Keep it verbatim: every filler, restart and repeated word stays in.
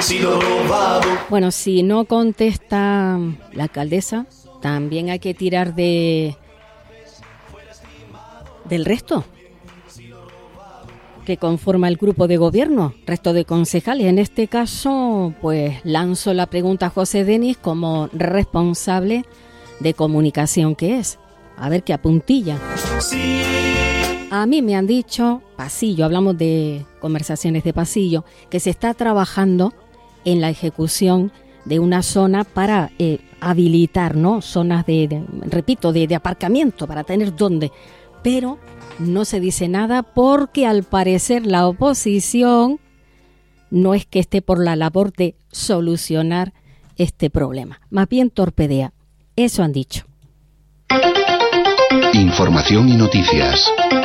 Bueno, si no contesta la alcaldesa, también hay que tirar de del resto que conforma el grupo de gobierno, resto de concejales. En este caso, pues lanzo la pregunta a José Denis como responsable de comunicación que es. A ver qué apuntilla. A mí me han dicho, pasillo, hablamos de conversaciones de pasillo, que se está trabajando en la ejecución de una zona para eh, habilitar, ¿no? Zonas de, de repito, de, de aparcamiento para tener dónde. Pero no se dice nada porque al parecer la oposición no es que esté por la labor de solucionar este problema, más bien torpedea. Eso han dicho. Información y noticias.